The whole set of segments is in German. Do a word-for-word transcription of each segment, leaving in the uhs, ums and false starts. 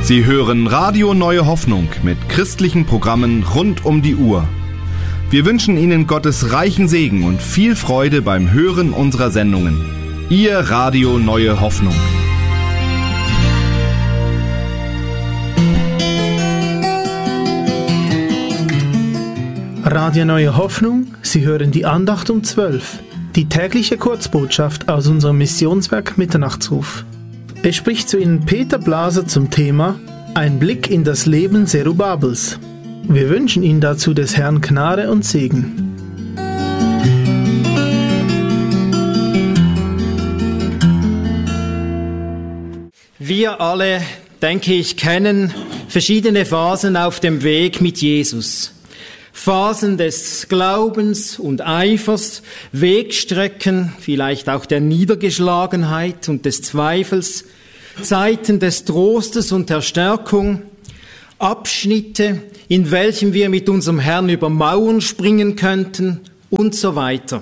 Sie hören Radio Neue Hoffnung mit christlichen Programmen rund um die Uhr. Wir wünschen Ihnen Gottes reichen Segen und viel Freude beim Hören unserer Sendungen. Ihr Radio Neue Hoffnung. Radio Neue Hoffnung, Sie hören die Andacht um zwölf, die tägliche Kurzbotschaft aus unserem Missionswerk Mitternachtsruf. Es spricht zu Ihnen Peter Blaser zum Thema Ein Blick in das Leben Zerubabels. Wir wünschen Ihnen dazu des Herrn Gnade und Segen. Wir alle, denke ich, kennen verschiedene Phasen auf dem Weg mit Jesus. Phasen des Glaubens und Eifers, Wegstrecken, vielleicht auch der Niedergeschlagenheit und des Zweifels, Zeiten des Trostes und der Stärkung, Abschnitte, in welchen wir mit unserem Herrn über Mauern springen könnten und so weiter.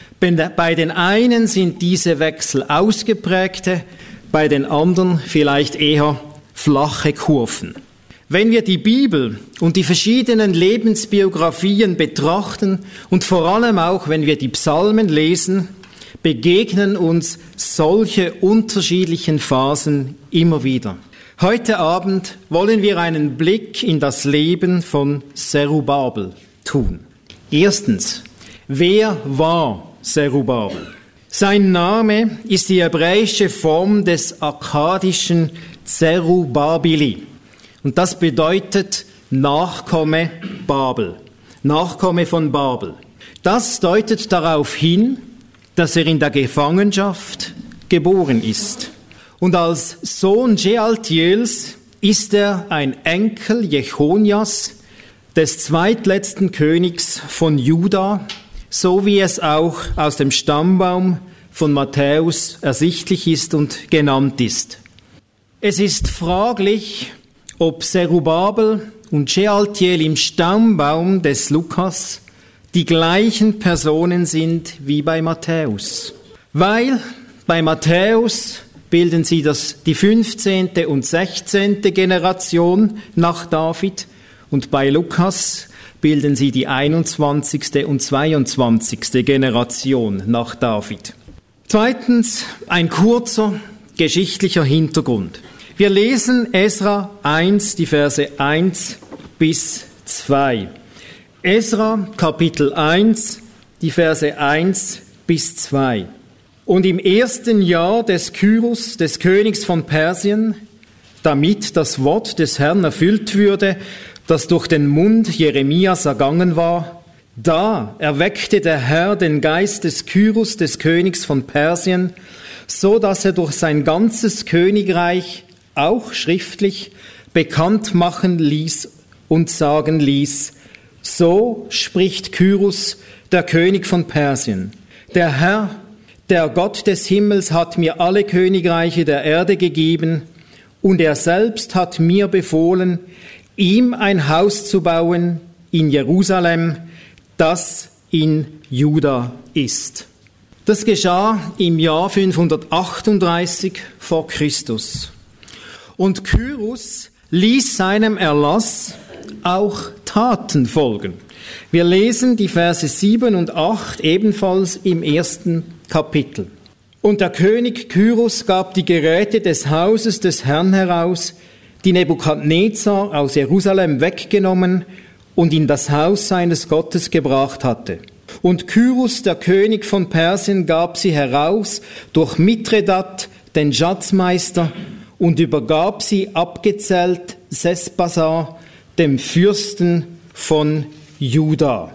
Bei den einen sind diese Wechsel ausgeprägte, bei den anderen vielleicht eher flache Kurven. Wenn wir die Bibel und die verschiedenen Lebensbiografien betrachten und vor allem auch, wenn wir die Psalmen lesen, begegnen uns solche unterschiedlichen Phasen immer wieder. Heute Abend wollen wir einen Blick in das Leben von Zerubabel tun. Erstens, wer war Zerubabel? Sein Name ist die hebräische Form des akkadischen Zerubabili. Und das bedeutet Nachkomme Babel, Nachkomme von Babel. Das deutet darauf hin, dass er in der Gefangenschaft geboren ist. Und als Sohn Shealtiels ist er ein Enkel Jechonias, des zweitletzten Königs von Juda, so wie es auch aus dem Stammbaum von Matthäus ersichtlich ist und genannt ist. Es ist fraglich, ob Zerubabel und Shealtiel im Stammbaum des Lukas die gleichen Personen sind wie bei Matthäus. Weil bei Matthäus bilden sie das, die fünfzehnte und sechzehnte Generation nach David und bei Lukas bilden sie die einundzwanzigste und zweiundzwanzigste Generation nach David. Zweitens, ein kurzer geschichtlicher Hintergrund. Wir lesen Esra eins, die Verse eins bis zwei. Esra, Kapitel eins, die Verse eins bis zwei. Und im ersten Jahr des Kyros, des Königs von Persien, damit das Wort des Herrn erfüllt würde, das durch den Mund Jeremias ergangen war, da erweckte der Herr den Geist des Kyros, des Königs von Persien, so dass er durch sein ganzes Königreich auch schriftlich bekannt machen ließ und sagen ließ, so spricht Kyros, der König von Persien. Der Herr, der Gott des Himmels, hat mir alle Königreiche der Erde gegeben und er selbst hat mir befohlen, ihm ein Haus zu bauen in Jerusalem, das in Juda ist. Das geschah im Jahr fünfhundertachtunddreißig vor Christus. Und Kyros ließ seinem Erlass auch Taten folgen. Wir lesen die Verse sieben und acht ebenfalls im ersten Kapitel. Und der König Kyros gab die Geräte des Hauses des Herrn heraus, die Nebukadnezar aus Jerusalem weggenommen und in das Haus seines Gottes gebracht hatte. Und Kyros, der König von Persien, gab sie heraus durch Mithredat, den Schatzmeister, und übergab sie abgezählt Sesbazar, dem Fürsten von Juda.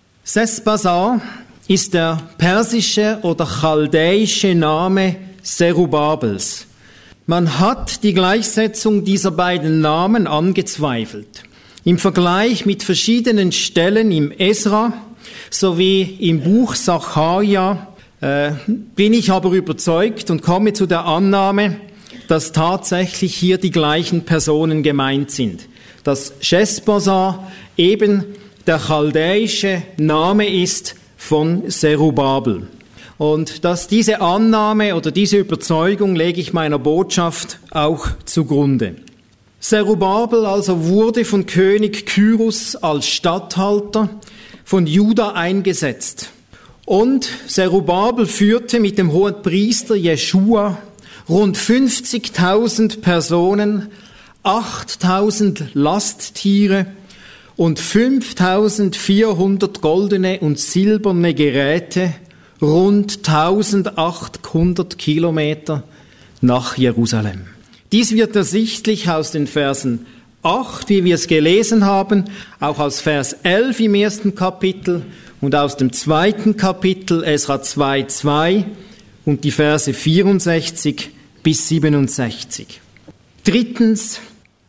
Sesbazar ist der persische oder chaldäische Name Zerubabels. Man hat die Gleichsetzung dieser beiden Namen angezweifelt. Im Vergleich mit verschiedenen Stellen im Esra sowie im Buch Sacharja äh, bin ich aber überzeugt und komme zu der Annahme, dass tatsächlich hier die gleichen Personen gemeint sind. Dass Sesbazar eben der chaldäische Name ist von Zerubabel. Und dass diese Annahme oder diese Überzeugung lege ich meiner Botschaft auch zugrunde. Zerubabel also wurde von König Kyrus als Statthalter von Juda eingesetzt. Und Zerubabel führte mit dem Hohenpriester Jeschua rund fünfzigtausend Personen, achttausend Lasttiere und fünftausendvierhundert goldene und silberne Geräte rund eintausendachthundert Kilometer nach Jerusalem. Dies wird ersichtlich aus den Versen acht, wie wir es gelesen haben, auch aus Vers elf im ersten Kapitel und aus dem zweiten Kapitel Esra zwei, zwei und die Verse vierundsechzig bis siebenundsechzig. Drittens,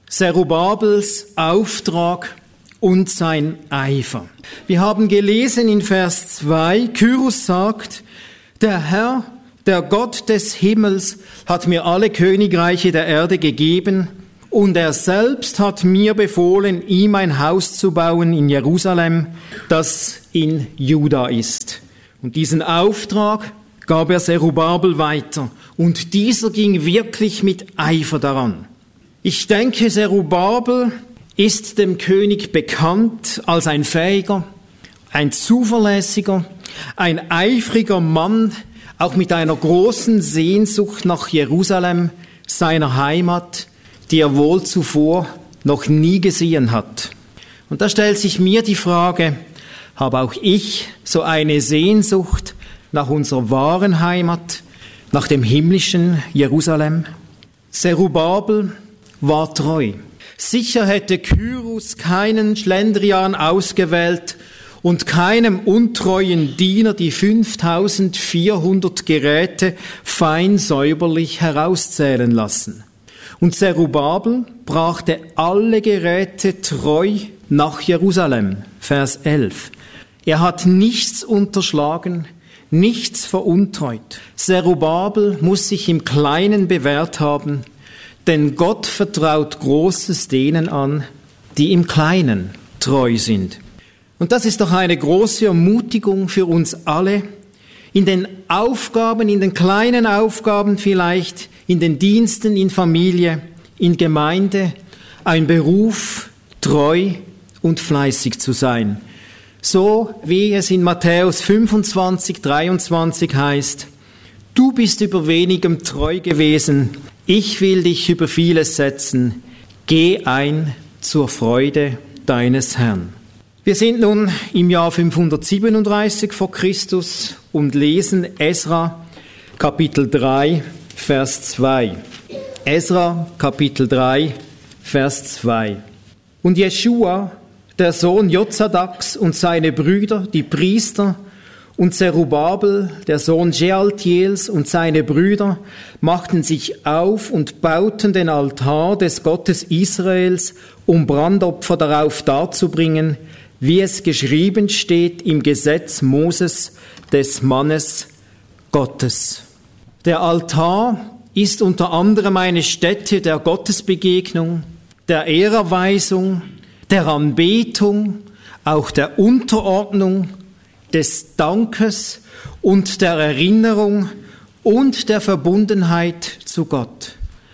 Zerubabels Auftrag und sein Eifer. Wir haben gelesen in Vers zwei, Kyrus sagt, der Herr, der Gott des Himmels, hat mir alle Königreiche der Erde gegeben und er selbst hat mir befohlen, ihm ein Haus zu bauen in Jerusalem, das in Juda ist. Und diesen Auftrag gab er Zerubabel weiter und dieser ging wirklich mit Eifer daran. Ich denke, Zerubabel ist dem König bekannt als ein fähiger, ein zuverlässiger, ein eifriger Mann, auch mit einer großen Sehnsucht nach Jerusalem, seiner Heimat, die er wohl zuvor noch nie gesehen hat. Und da stellt sich mir die Frage, habe auch ich so eine Sehnsucht nach unserer wahren Heimat, nach dem himmlischen Jerusalem? Zerubabel war treu. Sicher hätte Kyrus keinen Schlendrian ausgewählt und keinem untreuen Diener die fünftausendvierhundert Geräte fein säuberlich herauszählen lassen. Und Zerubabel brachte alle Geräte treu nach Jerusalem. Vers elf. Er hat nichts unterschlagen, nichts veruntreut. Zerubabel muss sich im Kleinen bewährt haben, denn Gott vertraut Großes denen an, die im Kleinen treu sind. Und das ist doch eine große Ermutigung für uns alle, in den Aufgaben, in den kleinen Aufgaben vielleicht, in den Diensten, in Familie, in Gemeinde, ein Beruf, treu und fleißig zu sein. So wie es in Matthäus fünfundzwanzig, dreiundzwanzig heißt, du bist über wenigem treu gewesen, ich will dich über vieles setzen, geh ein zur Freude deines Herrn. Wir sind nun im Jahr fünfhundertsiebenunddreißig vor Christus und lesen Esra Kapitel drei, Vers zwei. Esra Kapitel drei, Vers zwei. Und Jeschua, der Sohn Jozadaks und seine Brüder, die Priester, und Zerubabel, der Sohn Shealtiels und seine Brüder, machten sich auf und bauten den Altar des Gottes Israels, um Brandopfer darauf darzubringen, wie es geschrieben steht im Gesetz Moses, des Mannes Gottes. Der Altar ist unter anderem eine Stätte der Gottesbegegnung, der Ehrerweisung, der Anbetung, auch der Unterordnung, des Dankes und der Erinnerung und der Verbundenheit zu Gott.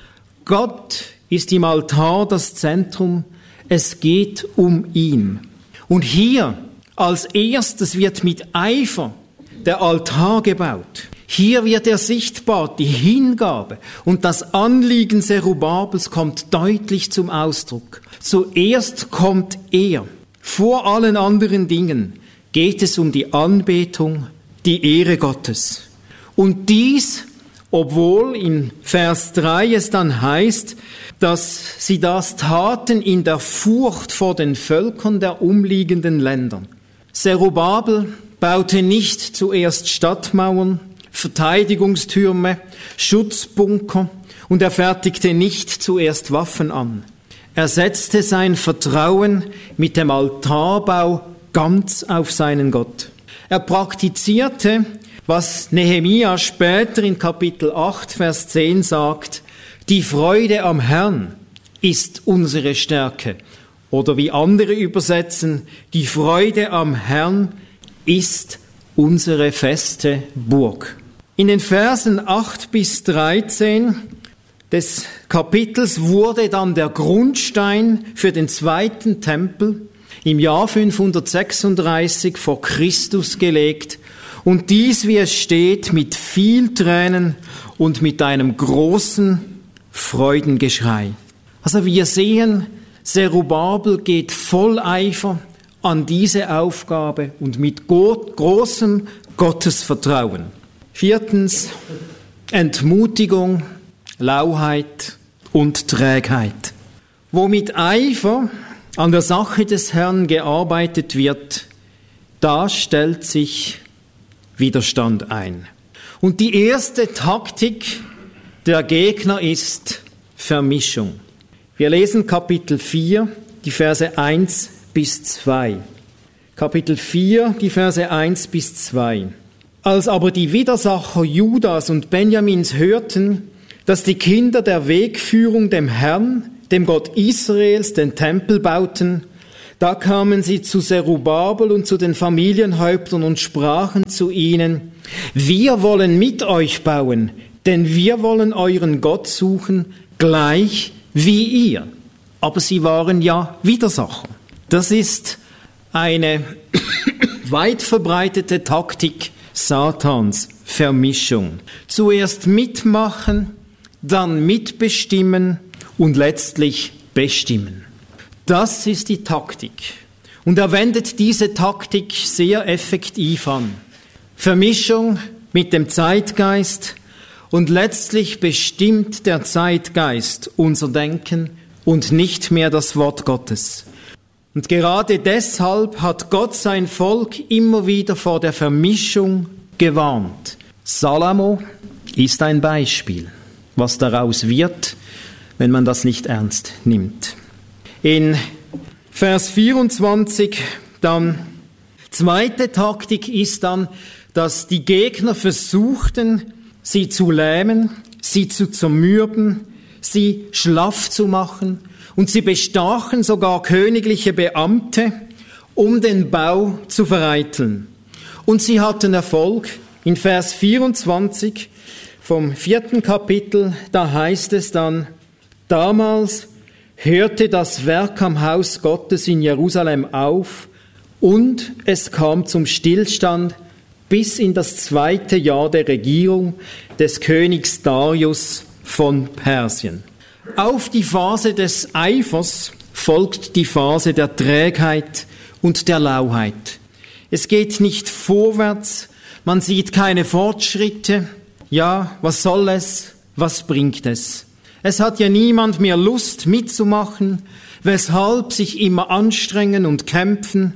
Gott ist im Altar das Zentrum, es geht um ihn. Und hier als erstes wird mit Eifer der Altar gebaut. Hier wird er sichtbar, die Hingabe und das Anliegen Zerubabels kommt deutlich zum Ausdruck. Zuerst kommt er, vor allen anderen Dingen geht es um die Anbetung, die Ehre Gottes. Und dies, obwohl in Vers drei es dann heißt, dass sie das taten in der Furcht vor den Völkern der umliegenden Länder. Zerubabel baute nicht zuerst Stadtmauern, Verteidigungstürme, Schutzbunker und er fertigte nicht zuerst Waffen an. Er setzte sein Vertrauen mit dem Altarbau ganz auf seinen Gott. Er praktizierte, was Nehemia später in Kapitel acht, Vers zehn sagt, die Freude am Herrn ist unsere Stärke. Oder wie andere übersetzen, die Freude am Herrn ist unsere feste Burg. In den Versen acht bis dreizehn des Kapitels wurde dann der Grundstein für den zweiten Tempel im Jahr fünfhundertsechsunddreißig vor Christus gelegt. Und dies, wie es steht, mit viel Tränen und mit einem großen Freudengeschrei. Also wir sehen, Zerubabel geht voll Eifer an diese Aufgabe und mit großem Gottesvertrauen. Viertens, Entmutigung, Lauheit und Trägheit. Wo mit Eifer an der Sache des Herrn gearbeitet wird, da stellt sich Widerstand ein. Und die erste Taktik der Gegner ist Vermischung. Wir lesen Kapitel vier, die Verse eins bis zwei. Kapitel vier, die Verse eins bis zwei. Als aber die Widersacher Judas und Benjamins hörten, dass die Kinder der Wegführung dem Herrn, dem Gott Israels, den Tempel bauten, da kamen sie zu Zerubabel und zu den Familienhäuptern und sprachen zu ihnen: Wir wollen mit euch bauen, denn wir wollen euren Gott suchen, gleich wie ihr. Aber sie waren ja Widersacher. Das ist eine weit verbreitete Taktik Satans, Vermischung. Zuerst mitmachen, dann mitbestimmen und letztlich bestimmen. Das ist die Taktik. Und er wendet diese Taktik sehr effektiv an. Vermischung mit dem Zeitgeist und letztlich bestimmt der Zeitgeist unser Denken und nicht mehr das Wort Gottes. Und gerade deshalb hat Gott sein Volk immer wieder vor der Vermischung gewarnt. Salomo ist ein Beispiel, was daraus wird, wenn man das nicht ernst nimmt. In Vers vierundzwanzig dann, zweite Taktik ist dann, dass die Gegner versuchten, sie zu lähmen, sie zu zermürben, sie schlaff zu machen, und sie bestachen sogar königliche Beamte, um den Bau zu vereiteln. Und sie hatten Erfolg. In Vers vierundzwanzig vom vierten Kapitel, da heißt es dann: Damals hörte das Werk am Haus Gottes in Jerusalem auf und es kam zum Stillstand bis in das zweite Jahr der Regierung des Königs Darius von Persien. Auf die Phase des Eifers folgt die Phase der Trägheit und der Lauheit. Es geht nicht vorwärts, man sieht keine Fortschritte. Ja, was soll es? Was bringt es? Es hat ja niemand mehr Lust mitzumachen, weshalb sich immer anstrengen und kämpfen.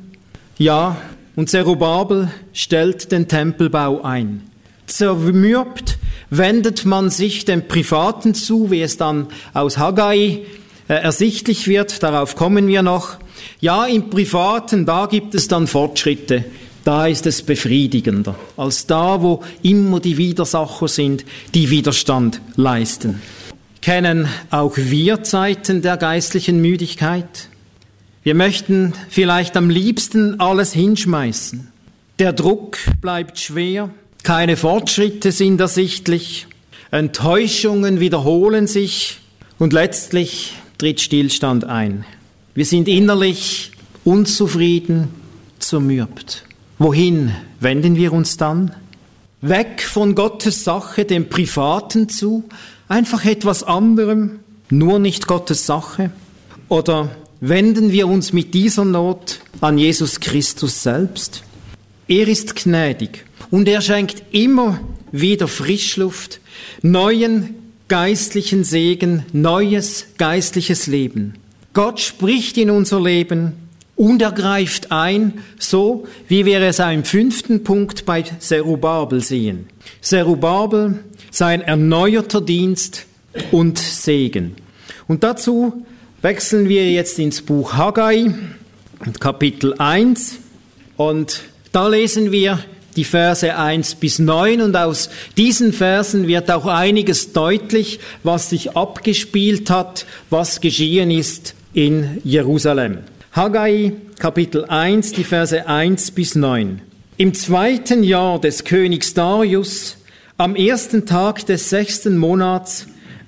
Ja, und Zerubabel stellt den Tempelbau ein. Zermürbt wendet man sich dem Privaten zu, wie es dann aus Haggai äh, ersichtlich wird, darauf kommen wir noch. Ja, im Privaten, da gibt es dann Fortschritte, da ist es befriedigender, als da, wo immer die Widersacher sind, die Widerstand leisten. Kennen auch wir Zeiten der geistlichen Müdigkeit? Wir möchten vielleicht am liebsten alles hinschmeißen. Der Druck bleibt schwer. Keine Fortschritte sind ersichtlich, Enttäuschungen wiederholen sich und letztlich tritt Stillstand ein. Wir sind innerlich unzufrieden, zermürbt. Wohin wenden wir uns dann? Weg von Gottes Sache, dem Privaten zu, einfach etwas anderem, nur nicht Gottes Sache? Oder wenden wir uns mit dieser Not an Jesus Christus selbst? Er ist gnädig. Und er schenkt immer wieder Frischluft, neuen geistlichen Segen, neues geistliches Leben. Gott spricht in unser Leben und er greift ein, so wie wir es im fünften Punkt bei Zerubabel sehen. Zerubabel, sein erneuerter Dienst und Segen. Und dazu wechseln wir jetzt ins Buch Haggai, Kapitel eins, und da lesen wir die Verse eins bis neun, und aus diesen Versen wird auch einiges deutlich, was sich abgespielt hat, was geschehen ist in Jerusalem. Haggai, Kapitel eins, die Verse eins bis neun. Im zweiten Jahr des Königs Darius, am ersten Tag des sechsten Monats,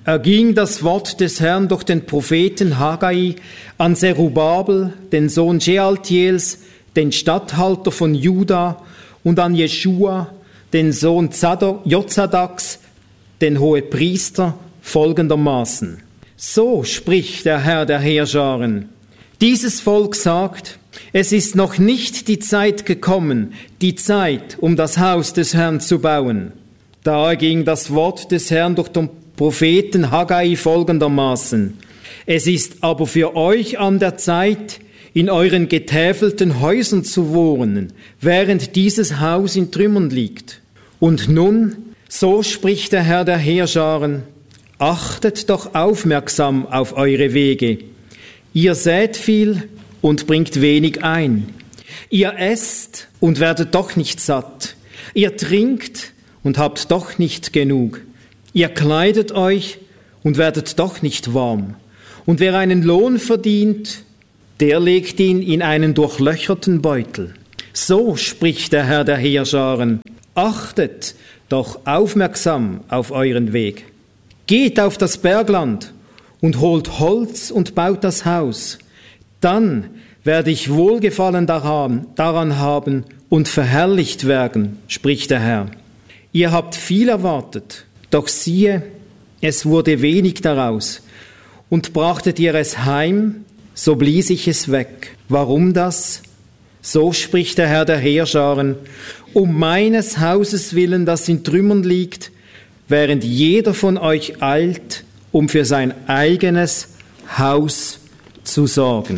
erging das Wort des Herrn durch den Propheten Haggai an Zerubabel, den Sohn Shealtiels, den Statthalter von Juda, und an Jeschua, den Sohn Jozadaks, den Hohepriester, folgendermaßen: So spricht der Herr der Heerscharen. Dieses Volk sagt, es ist noch nicht die Zeit gekommen, die Zeit, um das Haus des Herrn zu bauen. Da erging das Wort des Herrn durch den Propheten Haggai folgendermaßen: Es ist aber für euch an der Zeit, in euren getäfelten Häusern zu wohnen, während dieses Haus in Trümmern liegt. Und nun, so spricht der Herr der Heerscharen, achtet doch aufmerksam auf eure Wege. Ihr sät viel und bringt wenig ein. Ihr esst und werdet doch nicht satt. Ihr trinkt und habt doch nicht genug. Ihr kleidet euch und werdet doch nicht warm. Und wer einen Lohn verdient, der legt ihn in einen durchlöcherten Beutel. So spricht der Herr der Heerscharen: Achtet doch aufmerksam auf euren Weg. Geht auf das Bergland und holt Holz und baut das Haus. Dann werde ich Wohlgefallen daran, daran haben und verherrlicht werden, spricht der Herr. Ihr habt viel erwartet, doch siehe, es wurde wenig daraus. Und brachtet ihr es heim, so blies ich es weg. Warum das? So spricht der Herr der Heerscharen: Um meines Hauses willen, das in Trümmern liegt, während jeder von euch eilt, um für sein eigenes Haus zu sorgen.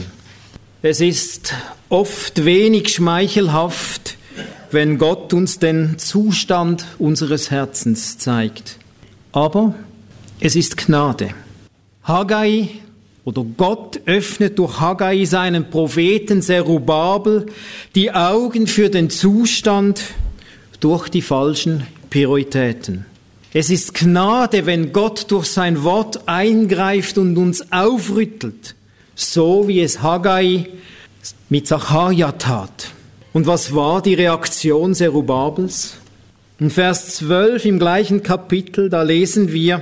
Es ist oft wenig schmeichelhaft, wenn Gott uns den Zustand unseres Herzens zeigt. Aber es ist Gnade. Haggai oder Gott öffnet durch Haggai seinen Propheten Zerubabel die Augen für den Zustand durch die falschen Prioritäten. Es ist Gnade, wenn Gott durch sein Wort eingreift und uns aufrüttelt, so wie es Haggai mit Sacharja tat. Und was war die Reaktion Zerubabels? In Vers zwölf im gleichen Kapitel, da lesen wir: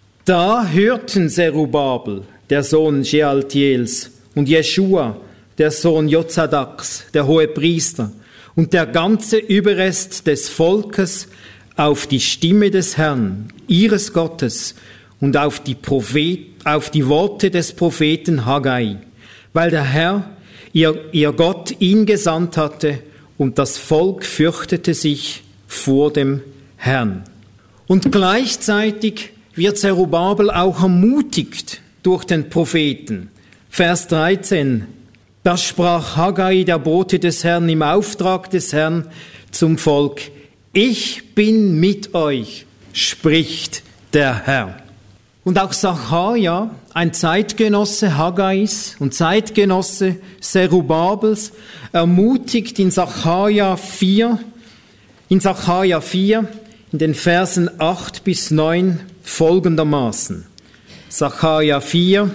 Da hörten Zerubabel, der Sohn Shealtiels, und Jeschua, der Sohn Jozadaks, der Hohepriester, und der ganze Überrest des Volkes auf die Stimme des Herrn, ihres Gottes, und auf die, Prophet, auf die Worte des Propheten Haggai, weil der Herr, ihr, ihr Gott, ihn gesandt hatte, und das Volk fürchtete sich vor dem Herrn. Und gleichzeitig wird Zerubabel auch ermutigt durch den Propheten. Vers dreizehn: Das sprach Haggai, der Bote des Herrn, im Auftrag des Herrn zum Volk: Ich bin mit euch, spricht der Herr. Und auch Sacharja, ein Zeitgenosse Haggais und Zeitgenosse Zerubabels, ermutigt in Sacharja vier, in Sacharja vier, in den Versen acht bis neun folgendermaßen. Sacharja vier,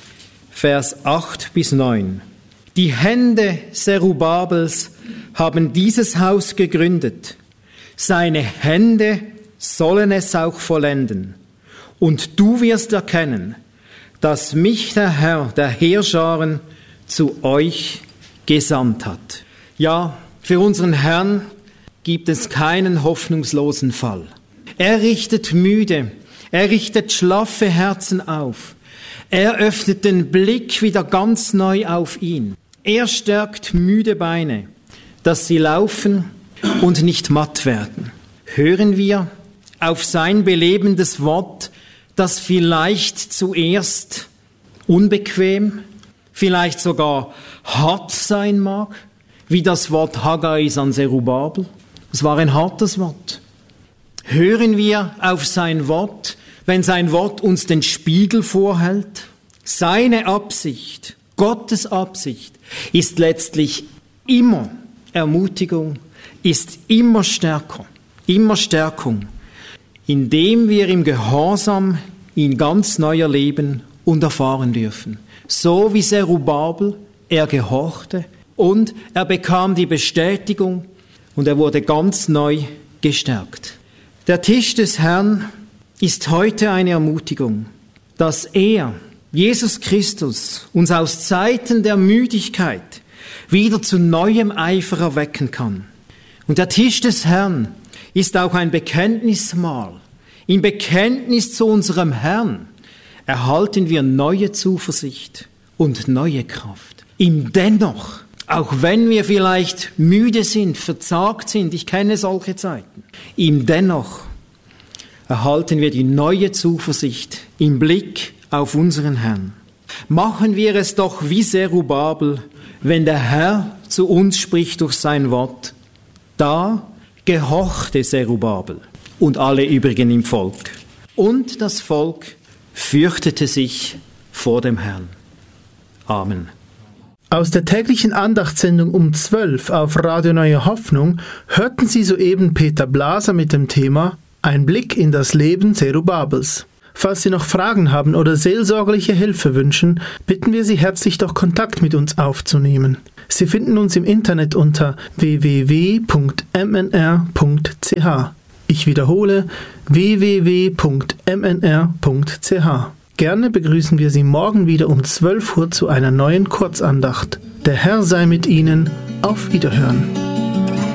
Vers acht bis neun. Die Hände Zerubabels haben dieses Haus gegründet. Seine Hände sollen es auch vollenden. Und du wirst erkennen, dass mich der Herr der Heerscharen zu euch gesandt hat. Ja, für unseren Herrn gibt es keinen hoffnungslosen Fall. Er richtet müde, er richtet schlaffe Herzen auf. Er öffnet den Blick wieder ganz neu auf ihn. Er stärkt müde Beine, dass sie laufen und nicht matt werden. Hören wir auf sein belebendes Wort, das vielleicht zuerst unbequem, vielleicht sogar hart sein mag, wie das Wort Haggais an Zerubabel. Es war ein hartes Wort. Hören wir auf sein Wort, wenn sein Wort uns den Spiegel vorhält. Seine Absicht, Gottes Absicht, ist letztlich immer Ermutigung, ist immer stärker, immer Stärkung, indem wir im Gehorsam ihn ganz neu erleben und erfahren dürfen. So wie Zerubabel, er gehorchte und er bekam die Bestätigung und er wurde ganz neu gestärkt. Der Tisch des Herrn ist heute eine Ermutigung. dass er, Jesus Christus, uns aus Zeiten der Müdigkeit wieder zu neuem Eifer erwecken kann. Und der Tisch des Herrn ist auch ein Bekenntnismahl. Im Bekenntnis zu unserem Herrn erhalten wir neue Zuversicht und neue Kraft. Ihm dennoch, auch wenn wir vielleicht müde sind, verzagt sind, ich kenne solche Zeiten, ihm dennoch erhalten wir die neue Zuversicht im Blick auf unseren Herrn. Machen wir es doch wie Zerubabel, wenn der Herr zu uns spricht durch sein Wort. Da gehorchte Zerubabel und alle übrigen im Volk. Und das Volk fürchtete sich vor dem Herrn. Amen. Aus der täglichen Andachtssendung um zwölf auf Radio Neue Hoffnung hörten Sie soeben Peter Blaser mit dem Thema Ein Blick in das Leben Zerubabels. Falls Sie noch Fragen haben oder seelsorgerliche Hilfe wünschen, bitten wir Sie herzlich, doch Kontakt mit uns aufzunehmen. Sie finden uns im Internet unter w w w punkt m n r punkt c h. Ich wiederhole w w w punkt m n r punkt c h. Gerne begrüßen wir Sie morgen wieder um zwölf Uhr zu einer neuen Kurzandacht. Der Herr sei mit Ihnen. Auf Wiederhören.